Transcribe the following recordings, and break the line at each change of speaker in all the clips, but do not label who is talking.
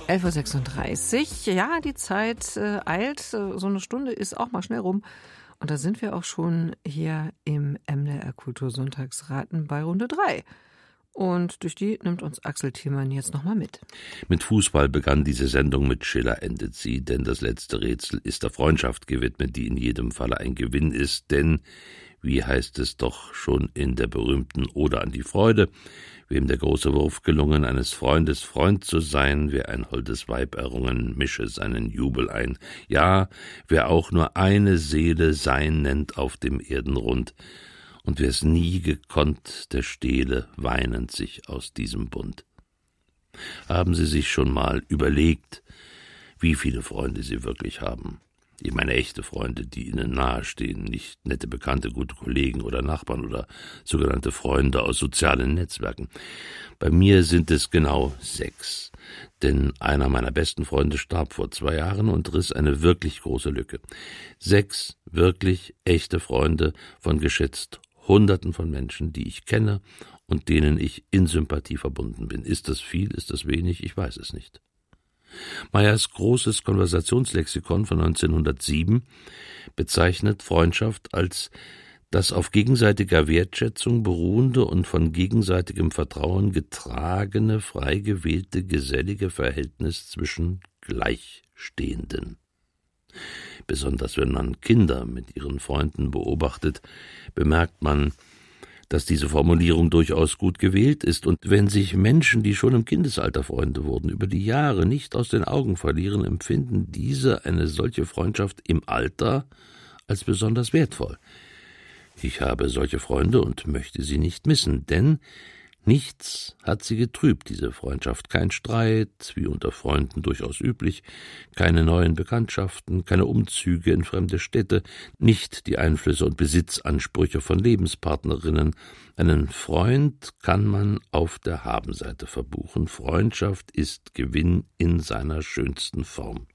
11:36 Uhr. Ja, die Zeit eilt. So eine Stunde ist auch mal schnell rum. Und da sind wir auch schon hier im MDR Kultursonntagsraten bei Runde 3. Und durch die nimmt uns Axel Thiemann jetzt nochmal mit.
Mit Fußball begann diese Sendung, mit Schiller endet sie, denn das letzte Rätsel ist der Freundschaft gewidmet, die in jedem Falle ein Gewinn ist, denn, wie heißt es doch schon in der berühmten Ode an die Freude, wem der große Wurf gelungen, eines Freundes Freund zu sein, wer ein holdes Weib errungen, mische seinen Jubel ein. Ja, wer auch nur eine Seele sein nennt auf dem Erdenrund, und wer's nie gekonnt, der stehle weinend sich aus diesem Bund. Haben Sie sich schon mal überlegt, wie viele Freunde Sie wirklich haben? Ich meine echte Freunde, die Ihnen nahestehen, nicht nette Bekannte, gute Kollegen oder Nachbarn oder sogenannte Freunde aus sozialen Netzwerken. Bei mir sind es genau 6, denn einer meiner besten Freunde starb vor 2 Jahren und riss eine wirklich große Lücke. 6 wirklich echte Freunde von geschätzt Hunderten von Menschen, die ich kenne und denen ich in Sympathie verbunden bin. Ist das viel, ist das wenig? Ich weiß es nicht. Meyers großes Konversationslexikon von 1907 bezeichnet Freundschaft als das auf gegenseitiger Wertschätzung beruhende und von gegenseitigem Vertrauen getragene, frei gewählte, gesellige Verhältnis zwischen Gleichstehenden. Besonders wenn man Kinder mit ihren Freunden beobachtet, bemerkt man, dass diese Formulierung durchaus gut gewählt ist, und wenn sich Menschen, die schon im Kindesalter Freunde wurden, über die Jahre nicht aus den Augen verlieren, empfinden diese eine solche Freundschaft im Alter als besonders wertvoll. Ich habe solche Freunde und möchte sie nicht missen, denn nichts hat sie getrübt, diese Freundschaft. Kein Streit, wie unter Freunden durchaus üblich, keine neuen Bekanntschaften, keine Umzüge in fremde Städte, nicht die Einflüsse und Besitzansprüche von Lebenspartnerinnen. Einen Freund kann man auf der Habenseite verbuchen. Freundschaft ist Gewinn in seiner schönsten Form.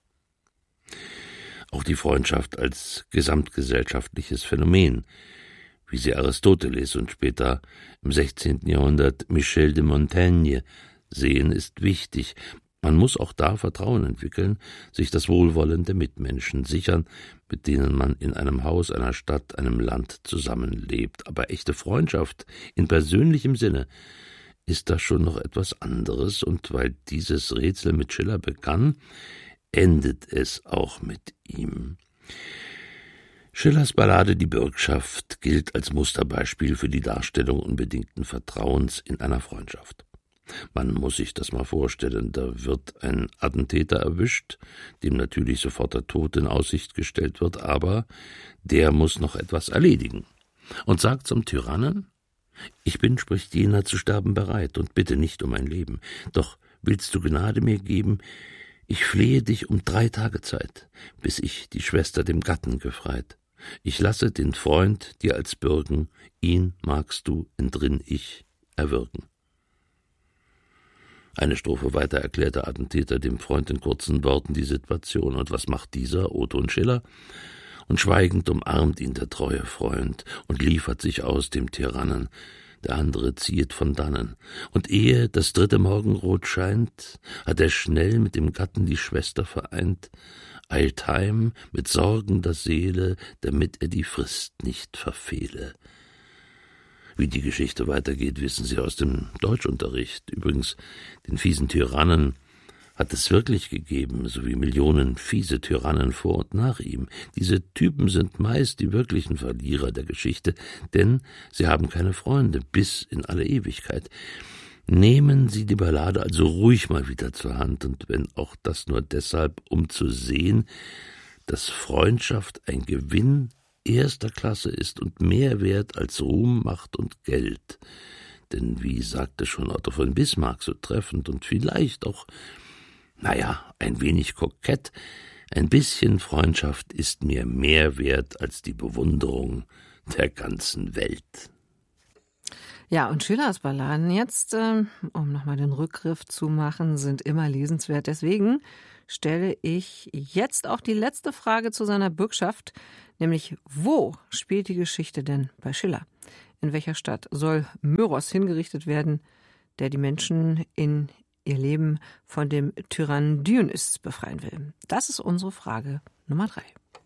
Auch die Freundschaft als gesamtgesellschaftliches Phänomen, wie sie Aristoteles und später im 16. Jahrhundert Michel de Montaigne sehen, ist wichtig. Man muss auch da Vertrauen entwickeln, sich das Wohlwollen der Mitmenschen sichern, mit denen man in einem Haus, einer Stadt, einem Land zusammenlebt. Aber echte Freundschaft in persönlichem Sinne ist da schon noch etwas anderes, und weil dieses Rätsel mit Schiller begann, endet es auch mit ihm. Schillers Ballade »Die Bürgschaft« gilt als Musterbeispiel für die Darstellung unbedingten Vertrauens in einer Freundschaft. Man muss sich das mal vorstellen, da wird ein Attentäter erwischt, dem natürlich sofort der Tod in Aussicht gestellt wird, aber der muss noch etwas erledigen und sagt zum Tyrannen: »Ich bin, spricht jener, zu sterben bereit und bitte nicht um mein Leben. Doch willst du Gnade mir geben? Ich flehe dich um 3 Tage Zeit, bis ich die Schwester dem Gatten gefreit. Ich lasse den Freund dir als bürgen, ihn magst du, entrinn ich, erwürgen.« Eine Strophe weiter erklärt der Attentäter dem Freund in kurzen Worten die Situation. Und was macht dieser, Oton Schiller? Und schweigend umarmt ihn der treue Freund und liefert sich aus dem Tyrannen. Der andere ziehet von dannen. Und ehe das 3. Morgenrot scheint, hat er schnell mit dem Gatten die Schwester vereint, eilt heim mit sorgender Seele, damit er die Frist nicht verfehle. Wie die Geschichte weitergeht, wissen Sie aus dem Deutschunterricht. Übrigens, den fiesen Tyrannen hat es wirklich gegeben, sowie Millionen fiese Tyrannen vor und nach ihm. Diese Typen sind meist die wirklichen Verlierer der Geschichte, denn sie haben keine Freunde bis in alle Ewigkeit. Nehmen Sie die Ballade also ruhig mal wieder zur Hand, und wenn auch das nur deshalb, um zu sehen, dass Freundschaft ein Gewinn erster Klasse ist und mehr wert als Ruhm, Macht und Geld. Denn wie sagte schon Otto von Bismarck so treffend und vielleicht auch, ein wenig kokett, ein bisschen Freundschaft ist mir mehr wert als die Bewunderung der ganzen Welt.
Ja, und Schillers Balladen jetzt, um nochmal den Rückgriff zu machen, sind immer lesenswert. Deswegen stelle ich jetzt auch die letzte Frage zu seiner Bürgschaft, nämlich: Wo spielt die Geschichte denn bei Schiller? In welcher Stadt soll Myros hingerichtet werden, der die Menschen in ihr Leben von dem Tyrannen Dionys befreien will? Das ist unsere Frage Nummer 3.